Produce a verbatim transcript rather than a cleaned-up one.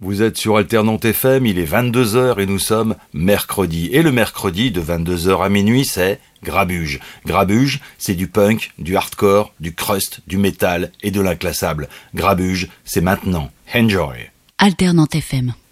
Vous êtes sur Alternante F M, il est vingt-deux heures et nous sommes mercredi. Et le mercredi de vingt-deux heures à minuit, c'est Grabuge. Grabuge, c'est du punk, du hardcore, du crust, du métal et de l'inclassable. Grabuge, c'est maintenant. Enjoy. Alternante F M.